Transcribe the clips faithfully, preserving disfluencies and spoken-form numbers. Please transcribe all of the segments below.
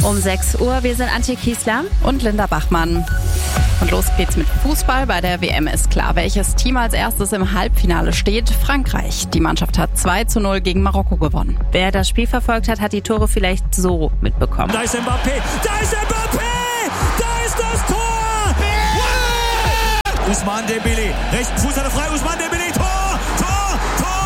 Um sechs Uhr, wir sind Antje Kiesler und Linda Bachmann. Und los geht's mit Fußball. Bei der W M ist klar, welches Team als erstes im Halbfinale steht. Frankreich. Die Mannschaft hat zwei zu null gegen Marokko gewonnen. Wer das Spiel verfolgt hat, hat die Tore vielleicht so mitbekommen. Da ist Mbappé! Da ist Mbappé! Da ist das Tor! Yeah! Ousmane Dembélé. Rechten Fuß hat er frei. Ousmane Dembélé. Tor! Tor!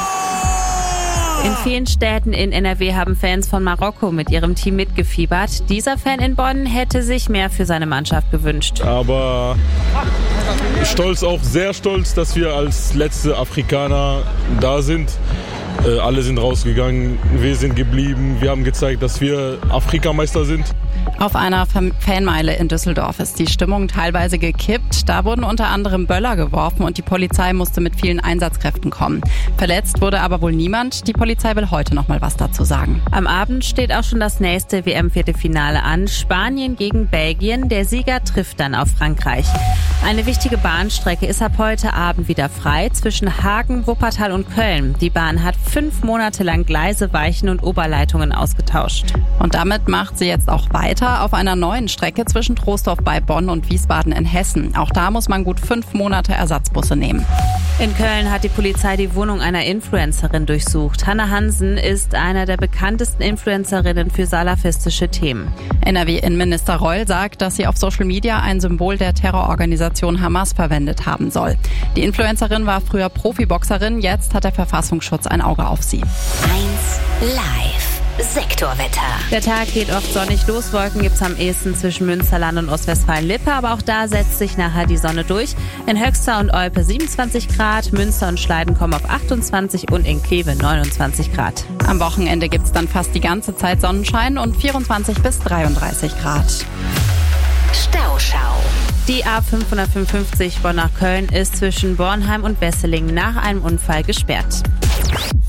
Tor! In vielen Städten in N R W haben Fans von Marokko mit ihrem Team mitgefiebert. Dieser Fan in Bonn hätte sich mehr für seine Mannschaft gewünscht. Aber stolz, auch sehr stolz, dass wir als letzte Afrikaner da sind. Äh, alle sind rausgegangen, wir sind geblieben. Wir haben gezeigt, dass wir Afrikameister sind. Auf einer Fanmeile in Düsseldorf ist die Stimmung teilweise gekippt. Da wurden unter anderem Böller geworfen und die Polizei musste mit vielen Einsatzkräften kommen. Verletzt wurde aber wohl niemand. Die Polizei will heute noch mal was dazu sagen. Am Abend steht auch schon das nächste W M-Viertelfinale an. Spanien gegen Belgien. Der Sieger trifft dann auf Frankreich. Eine wichtige Bahnstrecke ist ab heute Abend wieder frei zwischen Hagen, Wuppertal und Köln. Die Bahn hat fünf Monate lang Gleise, Weichen und Oberleitungen ausgetauscht. Und damit macht sie jetzt auch weiter auf einer neuen Strecke zwischen Troisdorf bei Bonn und Wiesbaden in Hessen. Auch da muss man gut fünf Monate Ersatzbusse nehmen. In Köln hat die Polizei die Wohnung einer Influencerin durchsucht. Hannah Hansen ist eine der bekanntesten Influencerinnen für salafistische Themen. N R W-Innenminister Reul sagt, dass sie auf Social Media ein Symbol der Terrororganisation Hamas verwendet haben soll. Die Influencerin war früher Profiboxerin, jetzt hat der Verfassungsschutz ein Auge auf sie. eins Live. Sektorwetter. Der Tag geht oft sonnig los. Wolken gibt es am ehesten zwischen Münsterland und Ostwestfalen-Lippe, aber auch da setzt sich nachher die Sonne durch. In Höxter und Olpe siebenundzwanzig Grad, Münster und Schleiden kommen auf achtundzwanzig und in Kleve neunundzwanzig Grad. Am Wochenende gibt es dann fast die ganze Zeit Sonnenschein und vierundzwanzig bis dreiunddreißig Grad. Stauschau. Die A fünfhundertfünfundfünfzig Bonn nach Köln ist zwischen Bornheim und Wesseling nach einem Unfall gesperrt.